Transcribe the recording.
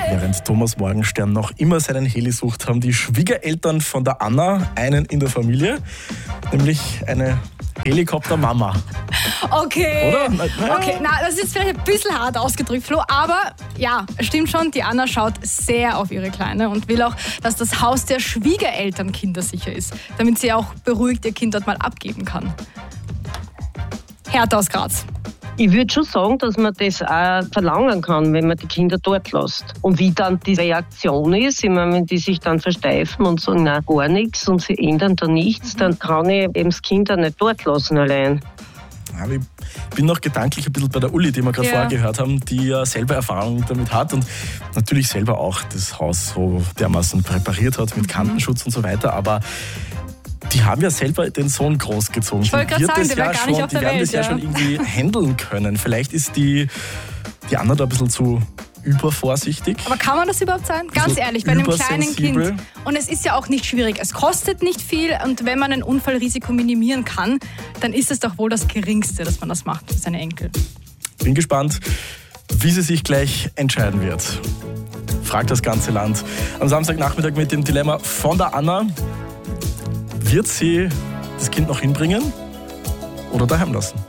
Während Thomas Morgenstern noch immer seinen Heli sucht, haben die Schwiegereltern von der Anna einen in der Familie, nämlich eine Helikoptermama. Okay. Oder? Okay, das ist jetzt vielleicht ein bisschen hart ausgedrückt, Flo, aber ja, stimmt schon, die Anna schaut sehr auf ihre Kleine und will auch, dass das Haus der Schwiegereltern kindersicher ist, damit sie auch beruhigt ihr Kind dort mal abgeben kann. Hertha aus Graz. Ich würde schon sagen, dass man das auch verlangen kann, wenn man die Kinder dort lässt. Und wie dann die Reaktion ist, ich meine, wenn die sich dann versteifen und sagen, nein, gar nichts und sie ändern da nichts, dann kann ich eben das Kind auch nicht dort lassen allein. Ja, ich bin noch gedanklich ein bisschen bei der Uli, die wir gerade vorher gehört haben, die ja selber Erfahrung damit hat und natürlich selber auch das Haus so dermaßen präpariert hat mit Kantenschutz und so weiter, aber die haben ja selber den Sohn großgezogen. Ich wollte gerade sagen, der wäre gar nicht auf der Welt. Die werden das ja schon irgendwie handeln können. Vielleicht ist die Anna da ein bisschen zu übervorsichtig. Aber kann man das überhaupt sein? Ganz ehrlich, bei einem kleinen Kind. Und es ist ja auch nicht schwierig. Es kostet nicht viel und wenn man ein Unfallrisiko minimieren kann, dann ist es doch wohl das Geringste, dass man das macht für seine Enkel. Bin gespannt, wie sie sich gleich entscheiden wird. Fragt das ganze Land. Am Samstagnachmittag mit dem Dilemma von der Anna. Wird sie das Kind noch hinbringen oder daheim lassen?